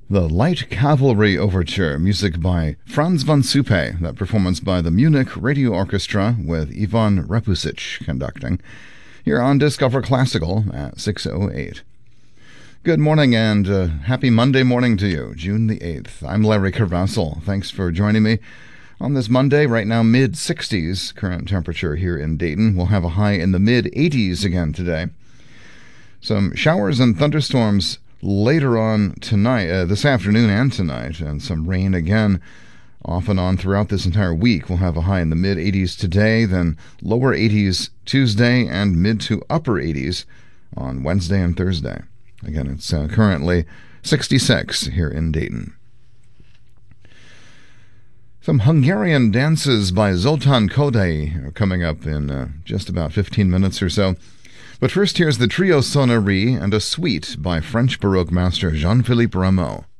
The Light Cavalry Overture, music by Franz von Suppe, that performance by the Munich Radio Orchestra with Ivan Repusic conducting, here on Discover Classical at 6:08. Good morning and happy Monday morning to you, June the 8th. I'm Larry Carvassel. Thanks for joining me on this Monday. Right now, mid-60s current temperature here in Dayton. We'll have a high in the mid-80s again today. Some showers and thunderstorms later on tonight, this afternoon and tonight, and some rain again off and on throughout this entire week. We'll have a high in the mid-80s today, then lower 80s Tuesday, and mid to upper 80s on Wednesday and Thursday. Again, it's currently 66 here in Dayton. Some Hungarian dances by Zoltán Kodály are coming up in just about 15 minutes or so. But first, here's the Trio Sonnerie and a suite by French Baroque master Jean-Philippe Rameau.